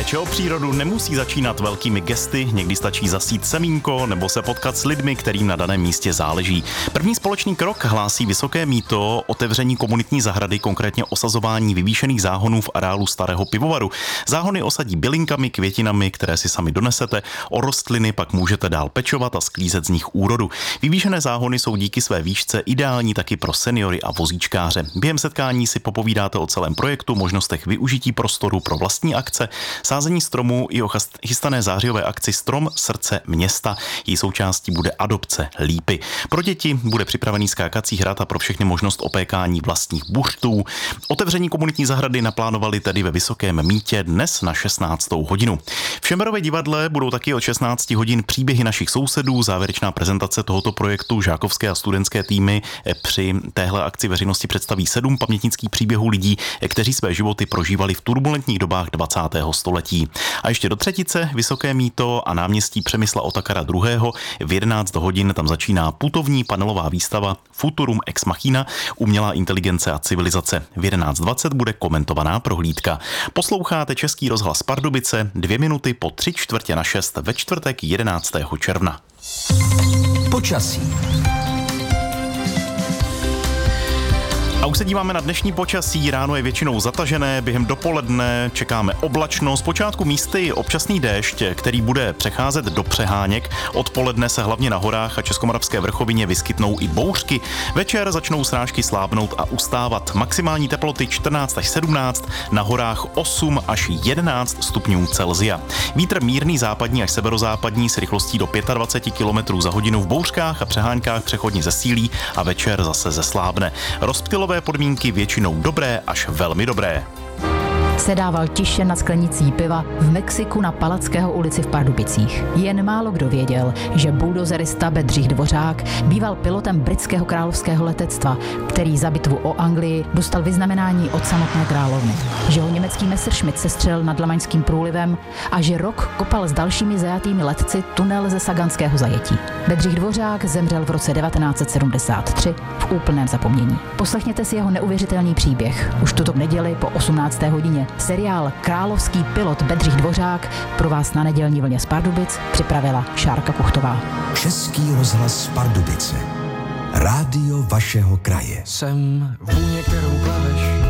Péče o přírodu nemusí začínat velkými gesty, někdy stačí zasít semínko nebo se potkat s lidmi, kterým na daném místě záleží. První společný krok hlásí Vysoké Mýto, otevření komunitní zahrady, konkrétně osazování vyvýšených záhonů v areálu Starého pivovaru. Záhony osadí bylinkami, květinami, které si sami donesete, o rostliny pak můžete dál pečovat a sklízet z nich úrodu. Vyvýšené záhony jsou díky své výšce ideální taky pro seniory a vozíčkáře. Během setkání si popovídáte o celém projektu, možnostech využití prostoru pro vlastní akce, sázení stromů i o chystané zářijové akci Strom srdce města. Její součástí bude adopce lípy. Pro děti bude připravený skákací hrad a pro všechny možnost opékání vlastních buřtů. Otevření komunitní zahrady naplánovali tedy ve Vysokém Mýtě dnes na 16. hodinu. V Šemberově divadle budou taky od 16 hodin příběhy našich sousedů, závěrečná prezentace tohoto projektu. Žákovské a studentské týmy při téhle akci veřejnosti představí 7 pamětnických příběhů lidí, kteří své životy prožívali v turbulentních dobách 20. století. A ještě do třetice Vysoké Mýto a náměstí Přemysla Otakara II. V 11 hodin tam začíná putovní panelová výstava Futurum ex machina, umělá inteligence a civilizace. V 11:20 bude komentovaná prohlídka. Posloucháte Český rozhlas Pardubice 2 minuty po 5:45 ve čtvrtek 11. června. Počasí. A už se díváme na dnešní počasí, ráno je většinou zatažené, během dopoledne čekáme oblačnost, zpočátku místy občasný déšť, který bude přecházet do přeháněk, odpoledne se hlavně na horách a Českomoravské vrchovině vyskytnou i bouřky, večer začnou srážky slábnout a ustávat, maximální teploty 14 až 17, na horách 8 až 11 stupňů Celsia. Vítr mírný západní až severozápadní s rychlostí do 25 km za hodinu, v bouřkách a přeháňkách přechodně zesílí a večer zase zeslábne. Rozptylové podmínky většinou dobré až velmi dobré. Sedával tiše nad sklenicí piva v Mexiku na Palackého ulici v Pardubicích. Jen málo kdo věděl, že buldozerista Bedřich Dvořák býval pilotem britského královského letectva, který za bitvu o Anglii dostal vyznamenání od samotné královny. Že ho německý Messerschmitt sestřelil nad Lamaňským průlivem a že rok kopal s dalšími zajatými letci tunel ze Saganského zajetí. Bedřich Dvořák zemřel v roce 1973 v úplném zapomnění. Poslechněte si jeho neuvěřitelný příběh už tuto neděli po 18. hodině. Seriál Královský pilot Bedřich Dvořák pro vás na nedělní vlně z Pardubic připravila Šárka Kuchtová. Český rozhlas Pardubice. Rádio vašeho kraje. Jsem vůně, kterou plaveš,